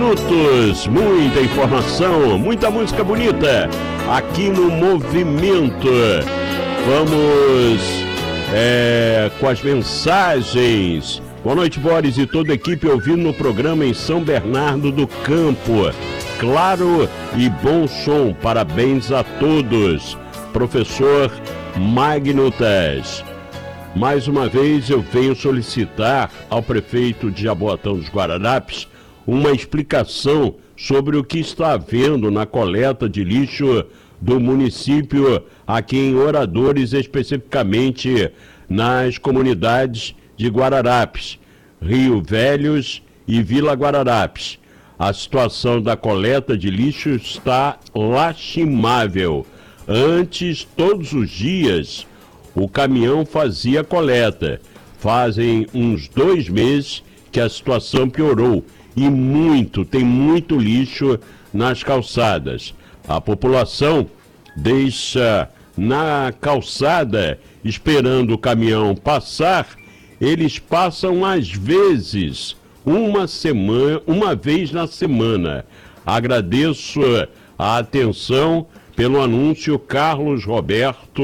minutos, muita informação, muita música bonita aqui no Movimento. Vamos com as mensagens. Boa noite, Boris e toda a equipe ouvindo no programa em São Bernardo do Campo. Claro e bom som, parabéns a todos. Professor Magno Tess. Mais uma vez eu venho solicitar ao prefeito de Jaboatão dos Guararapes uma explicação sobre o que está havendo na coleta de lixo do município aqui em Oradores, especificamente nas comunidades de Guararapes, Rio Velhos e Vila Guararapes. A situação da coleta de lixo está lastimável. Antes, todos os dias, o caminhão fazia coleta. Fazem uns 2 meses que a situação piorou e tem muito lixo nas calçadas. A população deixa na calçada esperando o caminhão passar. Eles passam às vezes uma vez na semana. Agradeço a atenção pelo anúncio, Carlos Roberto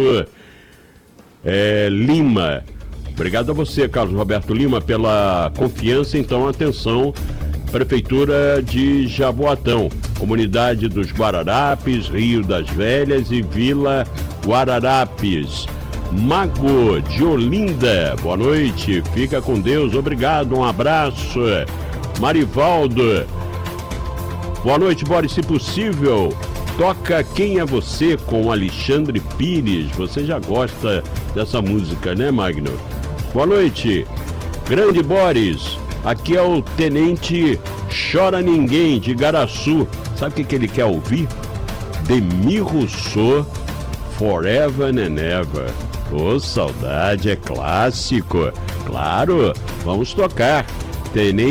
Lima. Obrigado a você, Carlos Roberto Lima, pela confiança. Então, atenção, Prefeitura de Jaboatão, Comunidade dos Guararapes, Rio das Velhas e Vila Guararapes. Mago de Olinda, boa noite, fica com Deus, obrigado, um abraço. Marivaldo, boa noite, Boris, se possível, toca Quem é Você com Alexandre Pires. Você já gosta dessa música, né, Magno? Boa noite, grande Boris, aqui é o Tenente Chora Ninguém de Garaçu. Sabe o que ele quer ouvir? Demi Rousseau, Forever and Ever. Ô, saudade, é clássico. Claro, vamos tocar. Tenente